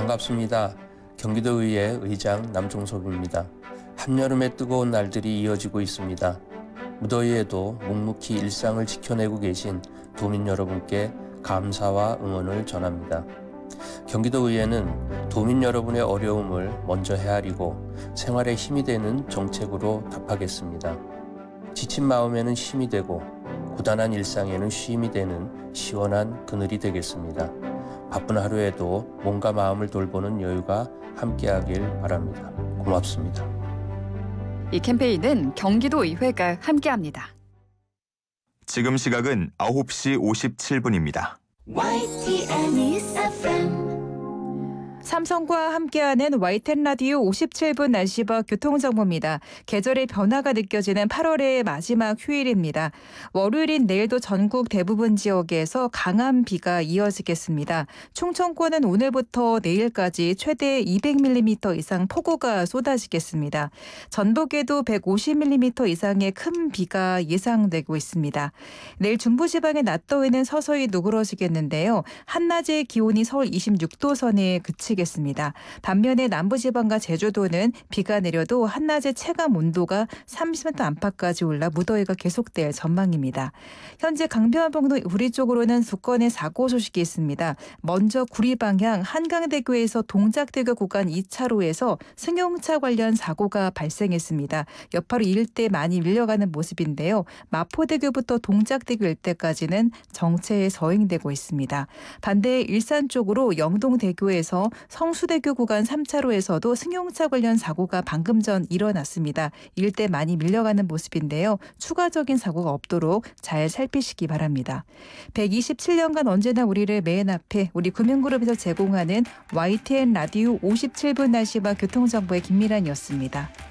반갑습니다. 경기도의회 의장 남종섭입니다. 한여름의 뜨거운 날들이 이어지고 있습니다. 무더위에도 묵묵히 일상을 지켜내고 계신 도민 여러분께 감사와 응원을 전합니다. 경기도의회는 도민 여러분의 어려움을 먼저 헤아리고 생활에 힘이 되는 정책으로 답하겠습니다. 지친 마음에는 힘이 되고 고단한 일상에는 쉼이 되는 시원한 그늘이 되겠습니다. 바쁜 하루에도 몸과 마음을 돌보는 여유가 함께하길 바랍니다. 고맙습니다. 이 캠페인은 경기도의회가 함께합니다. 지금 시각은 9시 57분입니다. 삼성과 함께하는 YTN 라디오 57분 날씨와 교통정보입니다. 계절의 변화가 느껴지는 8월의 마지막 휴일입니다. 월요일인 내일도 전국 대부분 지역에서 강한 비가 이어지겠습니다. 충청권은 오늘부터 내일까지 최대 200mm 이상 폭우가 쏟아지겠습니다. 전북에도 150mm 이상의 큰 비가 예상되고 있습니다. 내일 중부지방의 낮더위는 서서히 누그러지겠는데요. 한낮의 기온이 서울 26도 선에 그치겠습니다. 반면에 남부지방과 제주도는 비가 내려도 한낮의 체감 온도가 30도 안팎까지 올라 무더위가 계속될 전망입니다. 현재 강변북로 우리 쪽으로는 두 건의 사고 소식이 있습니다. 먼저 구리 방향 한강대교에서 동작대교 구간 2차로에서 승용차 관련 사고가 발생했습니다. 여파로 일대 많이 밀려가는 모습인데요. 마포대교부터 동작대교 일대까지는 정체에 서행되고 있습니다. 반대 일산 쪽으로 영동대교에서 성수대교 구간 3차로에서도 승용차 관련 사고가 방금 전 일어났습니다. 일대 많이 밀려가는 모습인데요. 추가적인 사고가 없도록 잘 살피시기 바랍니다. 127년간 언제나 우리를 맨 앞에 우리 금융그룹에서 제공하는 YTN 라디오 57분 날씨와 교통정보의 김미란이었습니다.